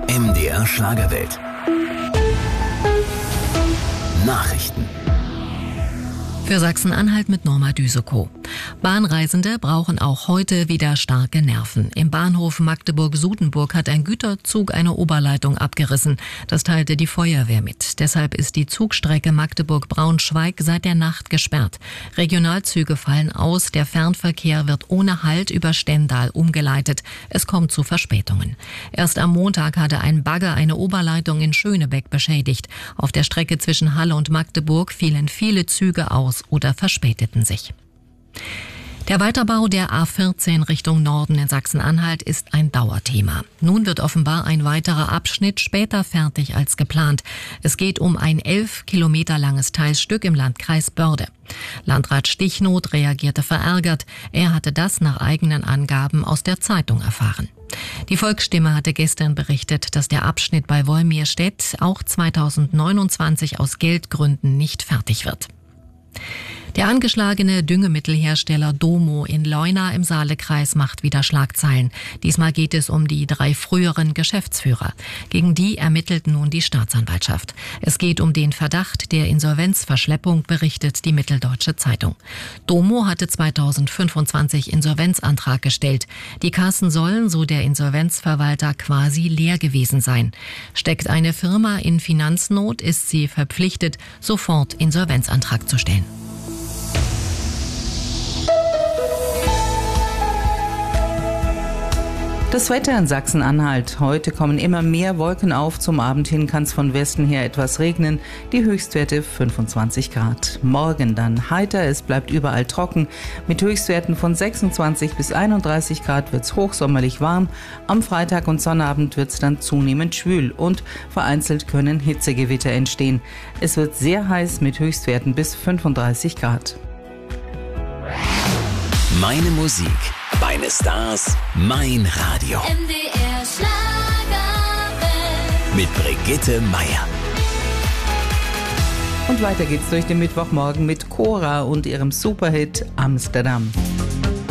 MDR Schlagerwelt. Nachrichten. Für Sachsen-Anhalt mit Norma Düsekow. Bahnreisende brauchen auch heute wieder starke Nerven. Im Bahnhof Magdeburg-Sudenburg hat ein Güterzug eine Oberleitung abgerissen. Das teilte die Feuerwehr mit. Deshalb ist die Zugstrecke Magdeburg-Braunschweig seit der Nacht gesperrt. Regionalzüge fallen aus. Der Fernverkehr wird ohne Halt über Stendal umgeleitet. Es kommt zu Verspätungen. Erst am Montag hatte ein Bagger eine Oberleitung in Schönebeck beschädigt. Auf der Strecke zwischen Halle und Magdeburg fielen viele Züge aus oder verspäteten sich. Der Weiterbau der A14 Richtung Norden in Sachsen-Anhalt ist ein Dauerthema. Nun wird offenbar ein weiterer Abschnitt später fertig als geplant. Es geht um ein 11 Kilometer langes Teilstück im Landkreis Börde. Landrat Stichnot reagierte verärgert. Er hatte das nach eigenen Angaben aus der Zeitung erfahren. Die Volksstimme hatte gestern berichtet, dass der Abschnitt bei Wolmirstedt auch 2029 aus Geldgründen nicht fertig wird. Der angeschlagene Düngemittelhersteller Domo in Leuna im Saalekreis macht wieder Schlagzeilen. Diesmal geht es um die 3 früheren Geschäftsführer. Gegen die ermittelt nun die Staatsanwaltschaft. Es geht um den Verdacht der Insolvenzverschleppung, berichtet die Mitteldeutsche Zeitung. Domo hatte 2025 Insolvenzantrag gestellt. Die Kassen sollen, so der Insolvenzverwalter, quasi leer gewesen sein. Steckt eine Firma in Finanznot, ist sie verpflichtet, sofort Insolvenzantrag zu stellen. Das Wetter in Sachsen-Anhalt. Heute kommen immer mehr Wolken auf. Zum Abend hin kann es von Westen her etwas regnen. Die Höchstwerte 25 Grad. Morgen dann heiter. Es bleibt überall trocken. Mit Höchstwerten von 26 bis 31 Grad wird es hochsommerlich warm. Am Freitag und Sonnabend wird es dann zunehmend schwül und vereinzelt können Hitzegewitter entstehen. Es wird sehr heiß mit Höchstwerten bis 35 Grad. Meine Musik, meine Stars, mein Radio. MDR Schlagerwelt. Mit Brigitte Meier. Und weiter geht's durch den Mittwochmorgen mit Cora und ihrem Superhit Amsterdam.